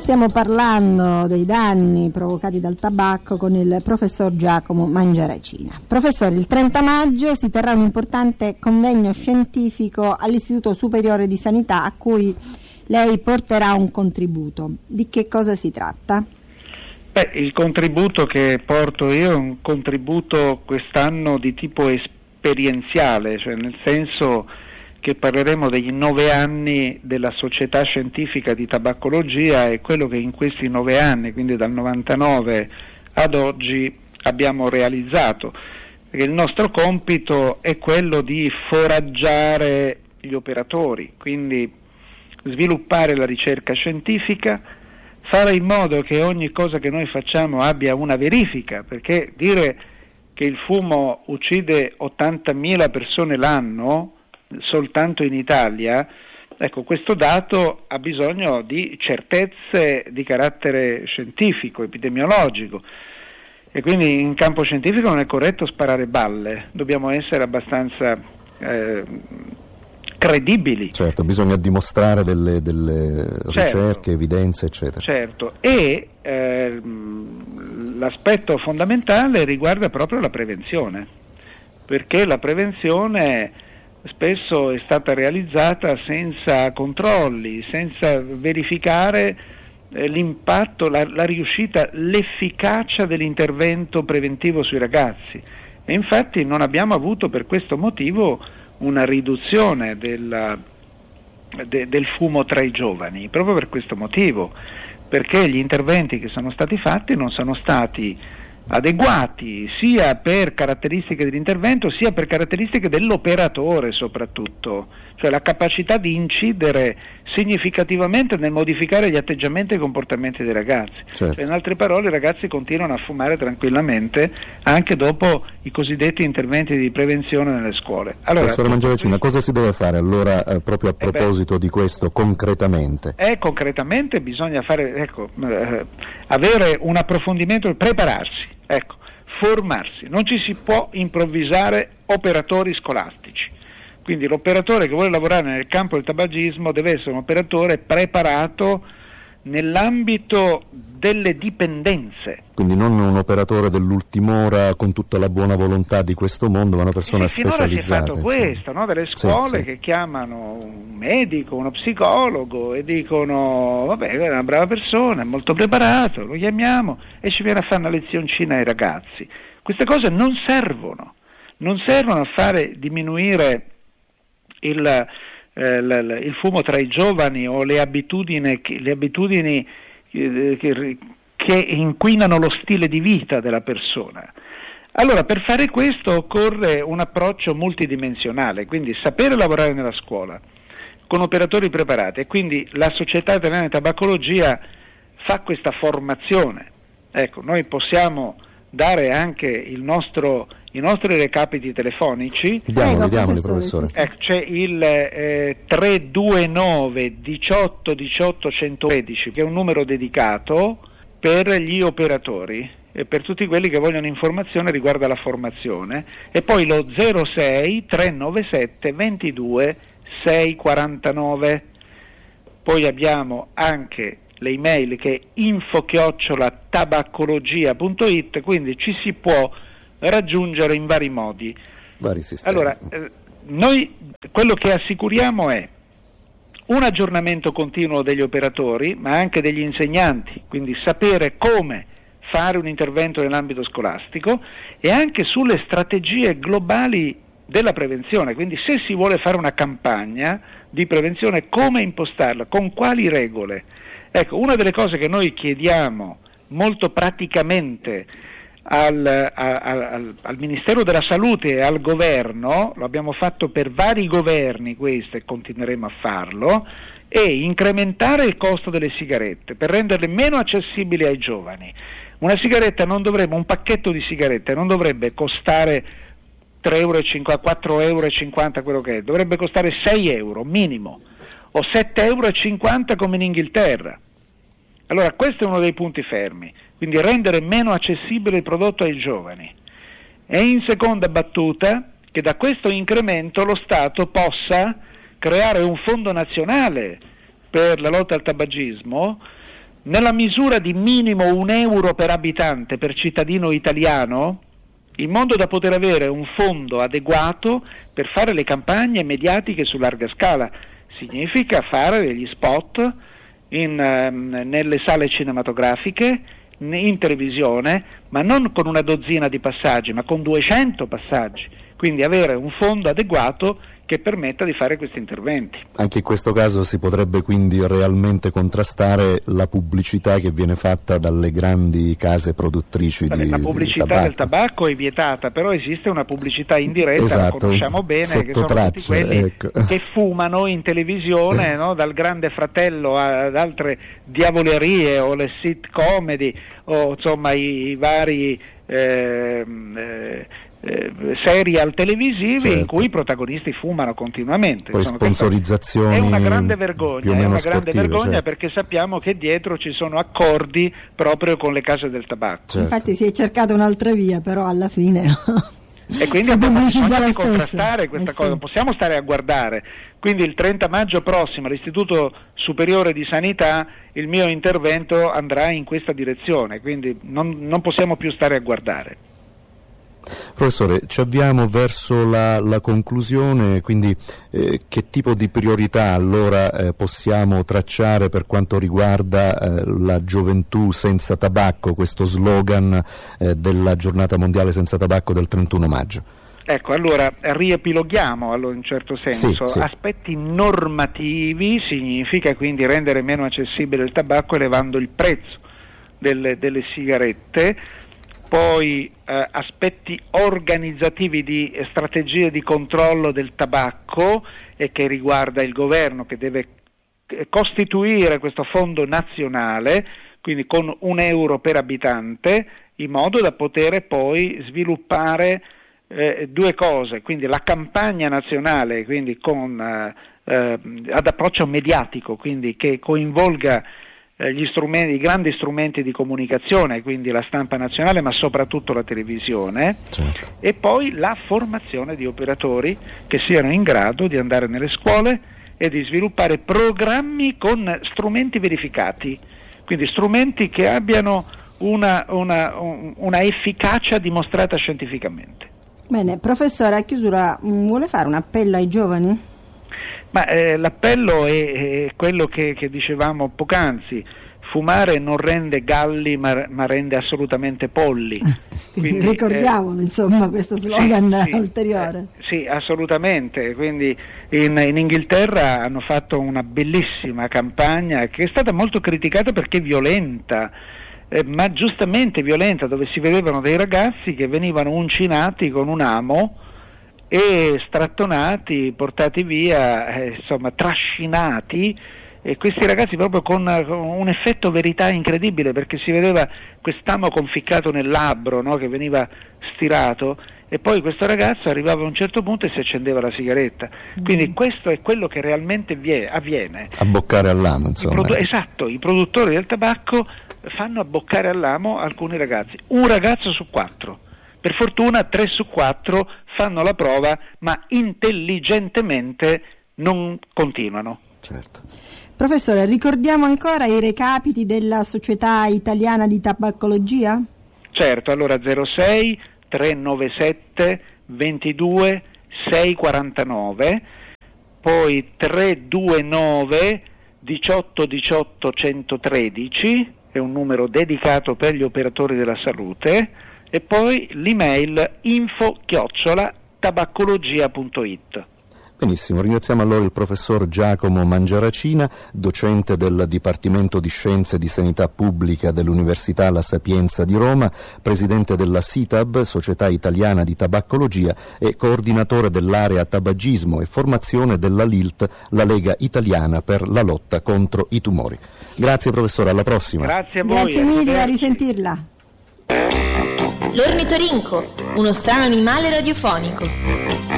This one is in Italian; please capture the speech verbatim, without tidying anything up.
stiamo parlando dei danni provocati dal tabacco con il professor Giacomo Mangiaracina. Professore, il trenta maggio si terrà un importante convegno scientifico all'Istituto Superiore di Sanità a cui lei porterà un contributo. Di che cosa si tratta? Beh, il contributo che porto io è un contributo quest'anno di tipo esperienziale, cioè nel senso che parleremo degli nove anni della Società Scientifica di Tabaccologia e quello che in questi nove anni, quindi dal novantanove ad oggi, abbiamo realizzato. Perché il nostro compito è quello di foraggiare gli operatori, quindi sviluppare la ricerca scientifica, fare in modo che ogni cosa che noi facciamo abbia una verifica, perché dire che il fumo uccide ottantamila persone l'anno soltanto in Italia, ecco, questo dato ha bisogno di certezze di carattere scientifico, epidemiologico, e quindi in campo scientifico non è corretto sparare balle, dobbiamo essere abbastanza eh, credibili. Certo, bisogna dimostrare delle, delle certo, ricerche, evidenze, eccetera. Certo, e eh, l'aspetto fondamentale riguarda proprio la prevenzione, perché la prevenzione spesso è stata realizzata senza controlli, senza verificare eh, l'impatto, la, la riuscita, l'efficacia dell'intervento preventivo sui ragazzi. E infatti non abbiamo avuto per questo motivo una riduzione della, de, del fumo tra i giovani, proprio per questo motivo, perché gli interventi che sono stati fatti non sono stati adeguati sia per caratteristiche dell'intervento sia per caratteristiche dell'operatore soprattutto, cioè la capacità di incidere significativamente nel modificare gli atteggiamenti e i comportamenti dei ragazzi. Certo. Cioè, in altre parole, i ragazzi continuano a fumare tranquillamente anche dopo i cosiddetti interventi di prevenzione nelle scuole. Allora, Professore Mangiaracina, cosa si deve fare allora eh, proprio a proposito eh beh, di questo concretamente? Eh, concretamente bisogna fare, ecco, eh, avere un approfondimento, prepararsi, ecco, formarsi, non ci si può improvvisare operatori scolastici. Quindi l'operatore che vuole lavorare nel campo del tabagismo deve essere un operatore preparato nell'ambito delle dipendenze. Quindi non un operatore dell'ultima ora con tutta la buona volontà di questo mondo, ma una persona sì, specializzata. Finora si è fatto questo, no? Delle scuole sì, sì. che chiamano un medico, uno psicologo e dicono vabbè, è una brava persona, è molto preparato, lo chiamiamo e ci viene a fare una lezioncina ai ragazzi. Queste cose non servono, non servono a fare diminuire il, eh, l, l, il fumo tra i giovani o le abitudini, le abitudini eh, che, che inquinano lo stile di vita della persona. Allora, per fare questo occorre un approccio multidimensionale, quindi sapere lavorare nella scuola con operatori preparati, e quindi la Società Italiana di Tabaccologia fa questa formazione. Ecco, noi possiamo dare anche il nostro i nostri recapiti telefonici. Diamoli, diamoli, professore. Sì, sì. Eh, c'è il eh, tre due nove diciotto diciotto centotredici, che è un numero dedicato per gli operatori e per tutti quelli che vogliono informazione riguardo alla formazione, e poi lo zero sei tre nove sette ventidue sei quarantanove. Poi abbiamo anche le email che è info chiocciola tabaccologia punto it, quindi ci si può raggiungere in vari modi. Vari sistemi. Allora, eh, noi quello che assicuriamo è un aggiornamento continuo degli operatori, ma anche degli insegnanti, quindi sapere come fare un intervento nell'ambito scolastico e anche sulle strategie globali della prevenzione, quindi se si vuole fare una campagna di prevenzione, come impostarla, con quali regole. Ecco, una delle cose che noi chiediamo molto praticamente Al, al, al Ministero della Salute e al Governo, lo abbiamo fatto per vari governi questo e continueremo a farlo, è incrementare il costo delle sigarette per renderle meno accessibili ai giovani. Una sigaretta non dovrebbe, un pacchetto di sigarette non dovrebbe costare tre euro e cinquanta, quattro euro e cinquanta, quello che è, dovrebbe costare sei euro minimo o sette euro e cinquanta come in Inghilterra. Allora questo è uno dei punti fermi, quindi rendere meno accessibile il prodotto ai giovani. E in seconda battuta che da questo incremento lo Stato possa creare un fondo nazionale per la lotta al tabagismo nella misura di minimo un euro per abitante per cittadino italiano, in modo da poter avere un fondo adeguato per fare le campagne mediatiche su larga scala. Significa fare degli spot in, um, nelle sale cinematografiche, in televisione, ma non con una dozzina di passaggi, ma con duecento passaggi, quindi avere un fondo adeguato che permetta di fare questi interventi. Anche in questo caso si potrebbe quindi realmente contrastare la pubblicità che viene fatta dalle grandi case produttrici Vabbè, di la pubblicità di tabacco. del tabacco è vietata, però esiste una pubblicità indiretta, esatto, la conosciamo bene, che sono traccia, tutti quelli ecco. che fumano in televisione, no? Dal Grande Fratello ad altre diavolerie o le sit comedy o insomma i, i vari eh, eh, Eh, serial televisivi, certo, in cui i protagonisti fumano continuamente. Poi sono sponsorizzazioni è una grande vergogna, più o è meno una grande sportive, vergogna, certo, perché sappiamo che dietro ci sono accordi proprio con le case del tabacco. Certo. Infatti si è cercata un'altra via, però alla fine e quindi si abbiamo bisogno la di stessa. contrastare questa eh cosa, sì. Possiamo stare a guardare. Quindi il trenta maggio prossimo all'Istituto Superiore di Sanità il mio intervento andrà in questa direzione, quindi non, non possiamo più stare a guardare. Professore, ci avviamo verso la, la conclusione, quindi eh, che tipo di priorità allora eh, possiamo tracciare per quanto riguarda eh, la gioventù senza tabacco, questo slogan eh, della giornata mondiale senza tabacco del trentuno maggio? Ecco, allora riepiloghiamo allora, in un certo senso. Sì, sì. Aspetti normativi significa quindi rendere meno accessibile il tabacco elevando il prezzo delle, delle sigarette. Poi eh, aspetti organizzativi di eh, strategie di controllo del tabacco, e che riguarda il governo, che deve eh, costituire questo fondo nazionale, quindi con un euro per abitante, in modo da poter poi sviluppare eh, due cose, quindi la campagna nazionale, quindi con, eh, eh, ad approccio mediatico, quindi che coinvolga gli strumenti, i grandi strumenti di comunicazione, quindi la stampa nazionale, ma soprattutto la televisione, certo, e poi la formazione di operatori che siano in grado di andare nelle scuole e di sviluppare programmi con strumenti verificati, quindi strumenti che abbiano una, una, una efficacia dimostrata scientificamente. Bene, professore, a chiusura vuole fare un appello ai giovani? Ma eh, l'appello è, è quello che, che dicevamo poc'anzi: fumare non rende galli ma, ma rende assolutamente polli. Quindi, ricordiamolo eh, insomma questo slogan sì, ulteriore. Eh, sì, assolutamente. Quindi in, in Inghilterra hanno fatto una bellissima campagna che è stata molto criticata perché è violenta, eh, ma giustamente violenta, dove si vedevano dei ragazzi che venivano uncinati con un amo e strattonati, portati via, eh, insomma trascinati, e questi ragazzi proprio con, con un effetto verità incredibile, perché si vedeva quest'amo conficcato nel labbro, no, che veniva stirato, e poi questo ragazzo arrivava a un certo punto e si accendeva la sigaretta. Quindi mm. questo è quello che realmente vie, avviene. Abboccare all'amo, insomma. I produ- esatto, i produttori del tabacco fanno abboccare all'amo alcuni ragazzi, un ragazzo su quattro. Per fortuna tre su quattro fanno la prova, ma intelligentemente non continuano. Certo. Professore, ricordiamo ancora i recapiti della Società Italiana di Tabaccologia? Certo, allora zero sei trecentonovantasette ventidue seicentoquarantanove, poi trecentoventinove diciotto diciotto centotredici, è un numero dedicato per gli operatori della salute, e poi l'email info chiocciola tabaccologia punto it. Benissimo, ringraziamo allora il professor Giacomo Mangiaracina, docente del Dipartimento di Scienze di Sanità Pubblica dell'Università La Sapienza di Roma, presidente della S I T A B, Società Italiana di Tabaccologia, e coordinatore dell'area tabagismo e formazione della L I L T, la Lega Italiana per la lotta contro i tumori. Grazie professore, alla prossima. Grazie a voi. Grazie mille, a risentirla. L'ornitorinco, uno strano animale radiofonico.